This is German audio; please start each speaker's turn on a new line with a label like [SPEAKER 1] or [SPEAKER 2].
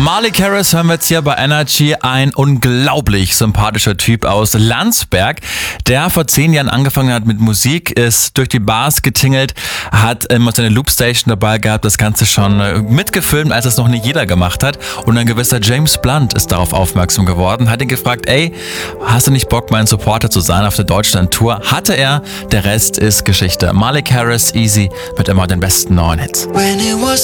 [SPEAKER 1] Malik Harris hören wir jetzt hier bei Energy, ein unglaublich sympathischer Typ aus Landsberg, der vor 10 Jahren angefangen hat mit Musik, ist durch die Bars getingelt, hat immer seine Loopstation dabei gehabt, das Ganze schon mitgefilmt, als es noch nicht jeder gemacht hat, und ein gewisser James Blunt ist darauf aufmerksam geworden, hat ihn gefragt, ey, hast du nicht Bock, mein Supporter zu sein auf der Deutschland-Tour? Hatte er, der Rest ist Geschichte. Malik Harris, Easy, mit immer den besten neuen Hits.
[SPEAKER 2] When it was